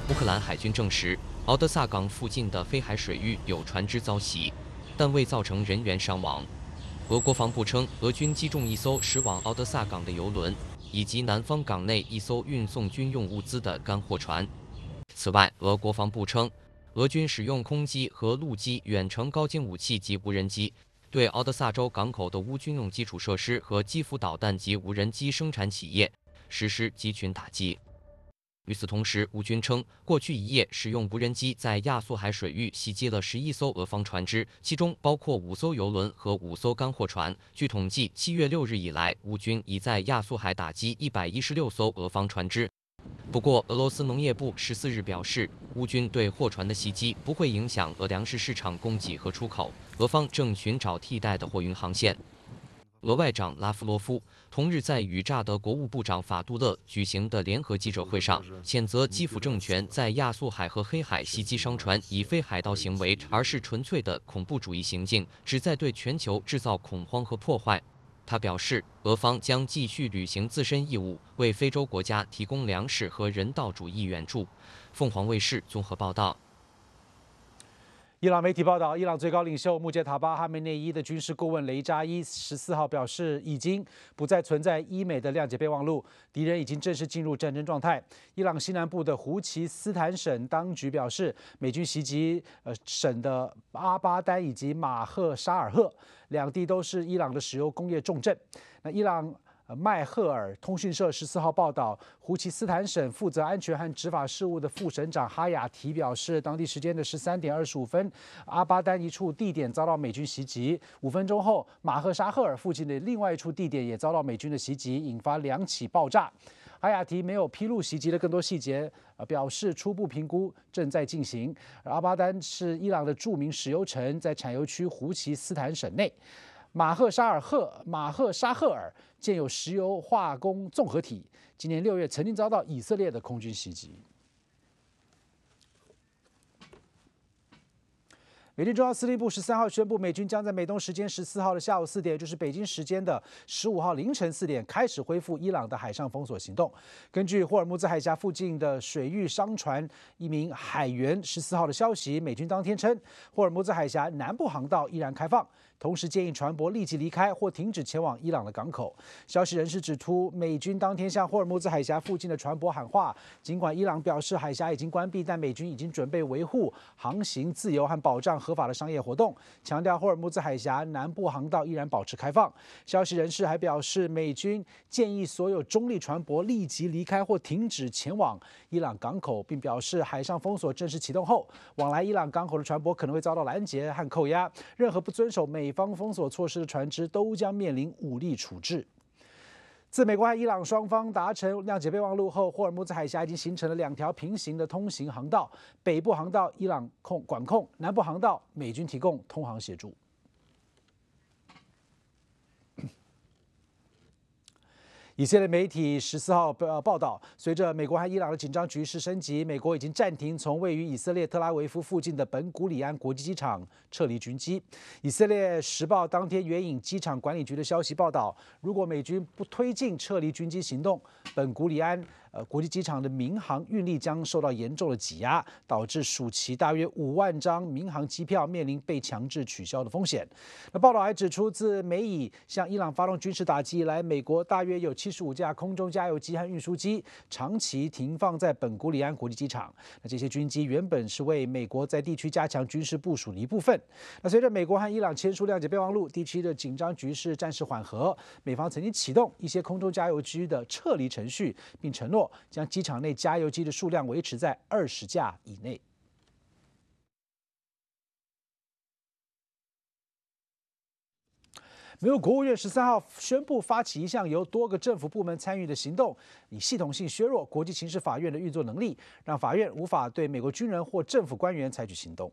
乌克兰海军证实，敖德萨港附近的黑海水域有船只遭袭，但未造成人员伤亡。俄国防部称，俄军击中一艘驶往敖德萨港的油轮，以及南方港内一艘运送军用物资的干货船。此外，俄国防部称，俄军使用空机和陆基远程高精武器及无人机，对敖德萨州港口的乌军用基础设施和基辅导弹及无人机生产企业实施集群打击。与此同时，乌军称，过去一夜使用无人机在亚速海水域袭击了11艘俄方船只，其中包括5艘油轮和5艘干货船。据统计，7月6日以来，乌军已在亚速海打击116艘俄方船只。不过，俄罗斯农业部14日表示，乌军对货船的袭击不会影响俄粮食市场供给和出口，俄方正寻找替代的货运航线。俄外长拉夫罗夫同日在与乍得国务部长法杜勒举行的联合记者会上，谴责基辅政权在亚速海和黑海袭击商船已非海盗行为，而是纯粹的恐怖主义行径，旨在对全球制造恐慌和破坏。他表示，俄方将继续履行自身义务，为非洲国家提供粮食和人道主义援助。凤凰卫视综合报道。 伊朗媒体报道，伊朗最高领袖穆杰塔巴·哈梅内伊的军事顾问雷扎伊14号表示，已经不再存在伊美的谅解备忘录，敌人已经正式进入战争状态。伊朗西南部的胡奇斯坦省当局表示，美军袭击省的阿巴丹以及马赫沙尔赫两地都是伊朗的石油工业重镇。那伊朗麦赫尔通讯社14号报道，胡奇斯坦省负责安全和执法事务的副省长哈雅提表示，当地时间的13点25分，阿巴丹一处地点遭到美军袭击。5分钟后，马赫沙赫尔附近的另外一处地点也遭到美军的袭击，引发2起爆炸。哈雅提没有披露袭击的更多细节，表示初步评估正在进行。而阿巴丹是伊朗的著名石油城，在产油区胡奇斯坦省内。马赫沙赫尔建有石油化工综合体，今年6月曾经遭到以色列的空军袭击。美军中央司令部13号宣布，美军将在美东时间14号的下午4点，也就是北京时间的15号凌晨4点，开始恢复伊朗的海上封锁行动。根据霍尔木兹海峡附近的水域商船一名海员14号的消息，美军当天称，霍尔木兹海峡南部航道依然开放，同时建议船舶立即离开或停止前往伊朗的港口。消息人士指出，美军当天向霍尔木兹海峡附近的船舶喊话，尽管伊朗表示海峡已经关闭，但美军已经准备维护航行自由和保障合法的商业活动，强调霍尔木兹海峡南部航道依然保持开放。消息人士还表示，美军建议所有中立船舶立即离开或停止前往伊朗港口，并表示海上封锁正式启动后，往来伊朗港口的船舶可能会遭到拦截和扣押，任何不遵守美方封锁措施的船只都将面临武力处置。自美国和伊朗双方达成谅解备忘录后，霍尔木兹海峡已经形成了2条平行的通行航道，北部航道伊朗管控，南部航道美军提供通航协助。以色列媒体14号报道，随着美国和伊朗的紧张局势升级，美国已经暂停从位于以色列特拉维夫附近的本古里安国际机场撤离军机。以色列时报当天援引机场管理局的消息报道，如果美军不推进撤离军机行动，本古里安国际机场的民航运力将受到严重的挤压，导致暑期大约5万张民航机票面临被强制取消的风险。那报道还指出，自美以向伊朗发动军事打击以来，美国大约有75架空中加油机和运输机长期停放在本古里安国际机场。那这些军机原本是为美国在地区加强军事部署的一部分。那随着美国和伊朗签署谅解备忘录，地区的紧张局势暂时缓和。美方曾经启动一些空中加油机的撤离程序，并承诺将机场内加油机的数量维持在20架以内。美国国务院13号宣布发起一项由多个政府部门参与的行动，以系统性削弱国际刑事法院的运作能力，让法院无法对美国军人或政府官员采取行动。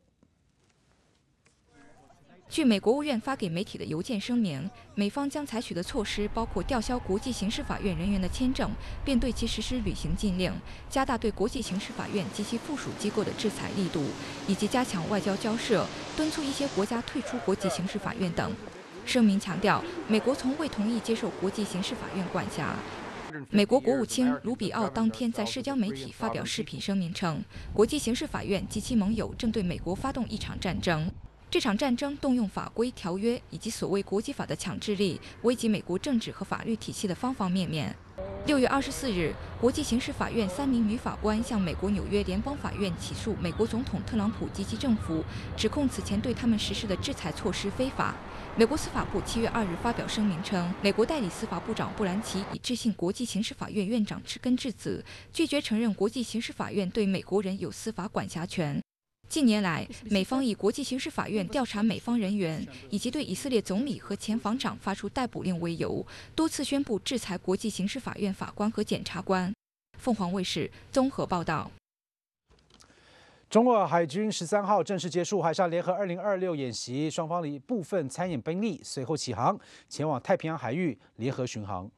据美国务院发给媒体的邮件声明，美方将采取的措施包括吊销国际刑事法院人员的签证，并对其实施旅行禁令，加大对国际刑事法院及其附属机构的制裁力度，以及加强外交交涉，敦促一些国家退出国际刑事法院等。声明强调，美国从未同意接受国际刑事法院管辖。 美国国务卿卢比奥当天在社交媒体发表视频声明称，国际刑事法院及其盟友正对美国发动一场战争。这场战争动用法规、条约以及所谓国际法的强制力，危及美国政治和法律体系的方方面面。6月24日，国际刑事法院3名女法官向美国纽约联邦法院起诉美国总统特朗普及其政府，指控此前对他们实施的制裁措施非法。美国司法部7月2日发表声明称，美国代理司法部长布兰奇已致信国际刑事法院院长知根智子，拒绝承认国际刑事法院对美国人有司法管辖权。近年来，美方以国际刑事法院调查美方人员以及对以色列总理和前防长发出逮捕令为由，多次宣布制裁国际刑事法院法官和检察官。凤凰卫视综合报道。 中俄海军13号正式结束海上联合2026演习，双方的部分参演兵力随后起航，前往太平洋海域联合巡航。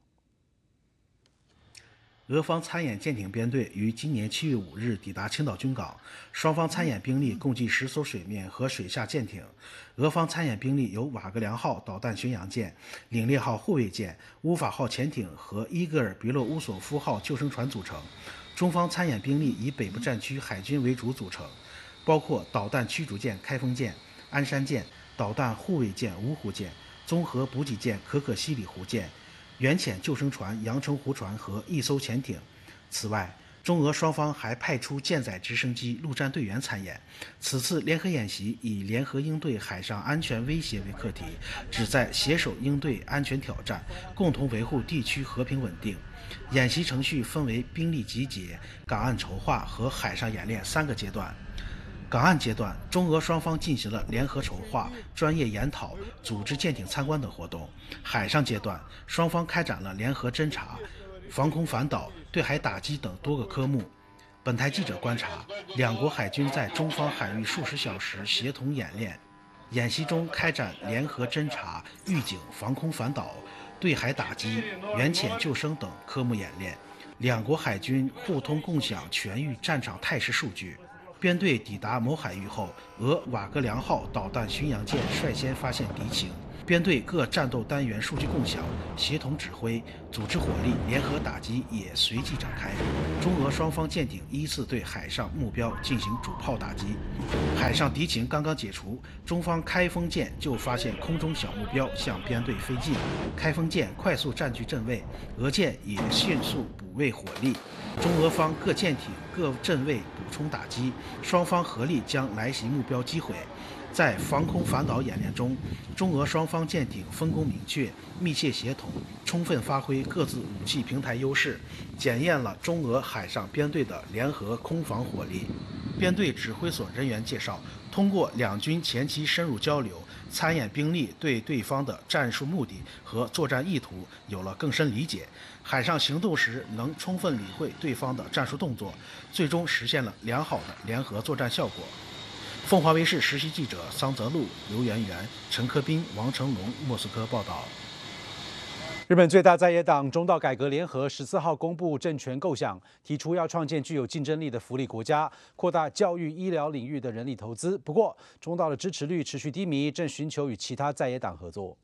俄方参演舰艇编队于今年7月5日抵达青岛军港，双方参演兵力共计10艘水面和水下舰艇。俄方参演兵力由瓦格良号导弹巡洋舰、领猎号护卫舰、乌法号潜艇和伊戈尔·别洛乌索夫号救生船组成。中方参演兵力以北部战区海军为主组成，包括导弹驱逐舰开封舰、鞍山舰、导弹护卫舰芜湖舰、综合补给舰可可西里湖舰、远潜救生船阳澄湖船和1艘潜艇。此外，中俄双方还派出舰载直升机陆战队员参演。此次联合演习以联合应对海上安全威胁为课题，旨在携手应对安全挑战，共同维护地区和平稳定。演习程序分为兵力集结、港岸筹划和海上演练3个阶段。港岸阶段，中俄双方进行了联合筹划、专业研讨、组织舰艇参观等活动。海上阶段，双方开展了联合侦察、防空反导、对海打击等多个科目。本台记者观察，两国海军在中方海域数十小时协同演练，演习中开展联合侦察、预警、防空反导、对海打击、远潜救生等科目演练。两国海军互通共享全域战场态势数据。编队抵达某海域后，俄瓦格良号导弹巡洋舰率先发现敌情，编队各战斗单元数据共享、协同指挥、组织火力联合打击也随即展开。中俄双方舰艇依次对海上目标进行主炮打击。海上敌情刚刚解除，中方开封舰就发现空中小目标向编队飞近，开封舰快速占据阵位，俄舰也迅速补位火力。中俄方各舰艇各阵位补充打击，双方合力将来袭目标击毁。在防空反导演练中，中俄双方舰艇分工明确、密切协同，充分发挥各自武器平台优势，检验了中俄海上编队的联合空防火力。编队指挥所人员介绍，通过两军前期深入交流，参演兵力对对方的战术目的和作战意图有了更深理解，海上行动时能充分理会对方的战术动作，最终实现了良好的联合作战效果。凤凰卫视实习记者桑泽路、刘媛媛、陈科斌、王成龙莫斯科报道。 日本最大在野党中道改革联合14号公布政权构想，提出要创建具有竞争力的福利国家，扩大教育、医疗领域的人力投资。不过，中道的支持率持续低迷，正寻求与其他在野党合作。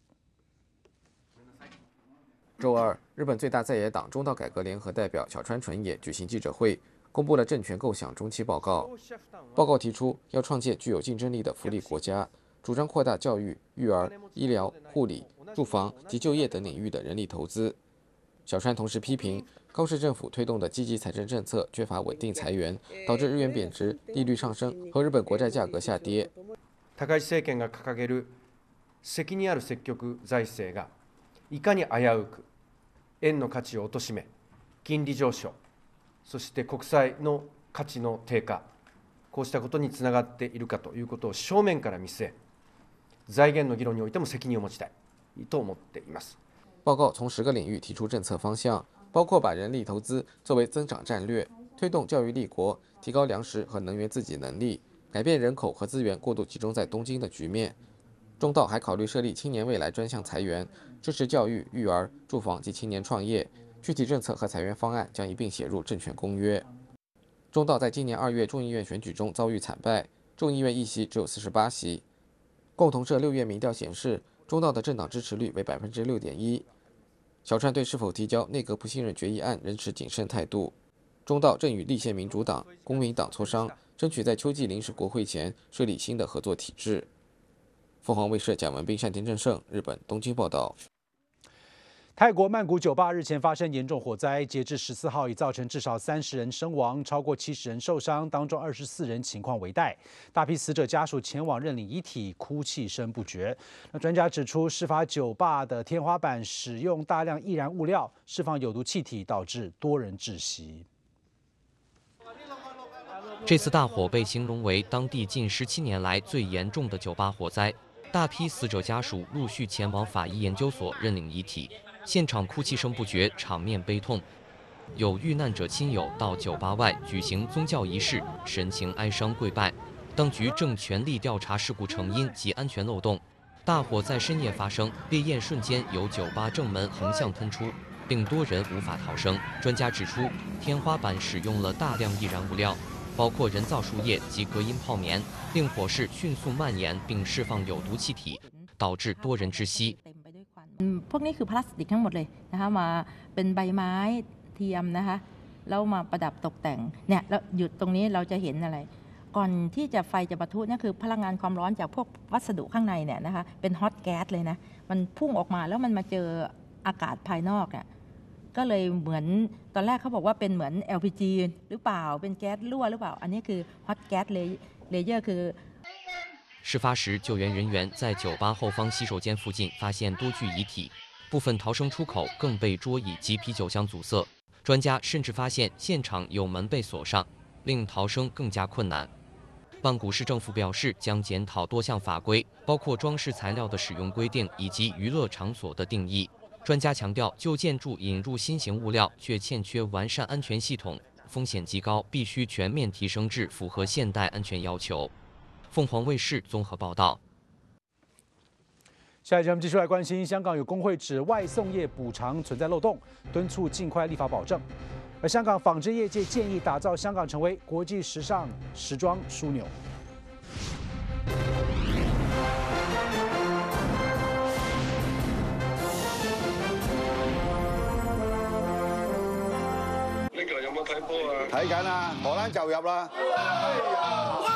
周二，日本最大在野党中道改革联合代表小川纯也举行记者会，公布了政权构想中期报告。报告提出要创建具有竞争力的福利国家，主张扩大教育、育儿、医疗、护理、住房及就业等领域的人力投资。小川同时批评高市政府推动的积极财政政策缺乏稳定财源，导致日元贬值、利率上升和日本国债价格下跌。 高市政権が掲げる責任ある積極財政がいかに危うく円の価値を貶め、金利上昇、そして国債の価値の低下、こうしたことにつながっているかということを正面から見据え、財源の議論においても責任を持ちたいと思っています。 报告从10个领域提出政策方向，包括把人力投资作为增长战略，推动教育立国，提高粮食和能源自给能力，改变人口和资源过度集中在东京的局面。中道还考虑设立青年未来专项财源，支持教育、育儿、住房及青年创业。具体政策和财源方案将一并写入政权公约。中道在今年2月众议院选举中遭遇惨败，众议院议席只有48席。共同社6月民调显示，中道的政党支持率为6.1%。 小川对是否提交内阁不信任决议案仍持谨慎态度。中道正与立宪民主党、公民党磋商，争取在秋季临时国会前设立新的合作体制。凤凰卫视蒋文斌、单田正胜，日本东京报道。 泰国曼谷酒吧日前发生严重火灾，截至14号已造成至少30人身亡，超过70人受伤，当中24人情况危殆。大批死者家属前往认领遗体，哭泣声不绝。专家指出，事发酒吧的天花板使用大量易燃物料，释放有毒气体，导致多人窒息。 这次大火被形容为当地近17年来最严重的酒吧火灾，大批死者家属陆续前往法医研究所认领遗体。现场哭泣声不绝，场面悲痛。有遇难者亲友到酒吧外举行宗教仪式，神情哀伤跪拜。当局正全力调查事故成因及安全漏洞。大火在深夜发生，烈焰瞬间由酒吧正门横向喷出，并多人无法逃生。专家指出，天花板使用了大量易燃物料，包括人造树叶及隔音泡棉，令火势迅速蔓延并释放有毒气体，导致多人窒息。 พวกนี้คือพลาสติกทั้งหมดเลยนะคะมาเป็นใบไม้เทียมนะคะแล้วมาประดับตกแต่งเนี่ยแล้วหยุดตรงนี้เราจะเห็นอะไรก่อนที่จะไฟจะปะทุเนี่ยคือพลังงานความร้อนจากพวกวัสดุข้างในเนี่ยนะคะเป็นฮอตแก๊สเลยนะมันพุ่งออกมาแล้วมันมาเจออากาศภายนอกเนี่ยก็เลยเหมือนตอนแรกเขาบอกว่าเป็นเหมือน LPG หรือเปล่าเป็นแก๊สรั่วหรือเปล่าอันนี้คือฮอตแก๊สเลเยอร์คือ事发时，救援人员在酒吧后方洗手间附近发现多具遗体，部分逃生出口更被桌椅及啤酒箱阻塞。专家甚至发现现场有门被锁上，令逃生更加困难。曼谷市政府表示，将检讨多项法规，包括装饰材料的使用规定以及娱乐场所的定义。专家强调，旧建筑引入新型物料却欠缺完善安全系统，风险极高，必须全面提升至符合现代安全要求。凤凰卫视综合报道。 下一节我们继续来关心，香港有工会指外送业补偿存在漏洞，敦促尽快立法保证。而香港纺织业界建议打造香港成为国际时尚时装枢纽。 呢個有冇睇波啊？睇緊啊，荷蘭就入啦。